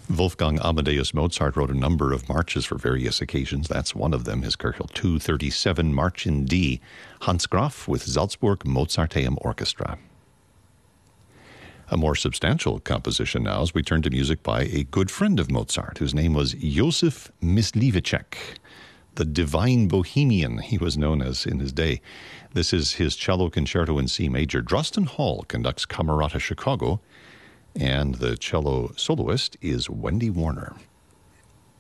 Wolfgang Amadeus Mozart wrote a number of marches for various occasions. That's one of them, his Köchel 237 March in D. Hans Graf with Salzburg Mozarteum Orchestra. A more substantial composition now as we turn to music by a good friend of Mozart, whose name was Josef Mysliveček. The Divine Bohemian, he was known as in his day. This is his cello concerto in C major. Drosten Hall conducts Camerata Chicago, and the cello soloist is Wendy Warner.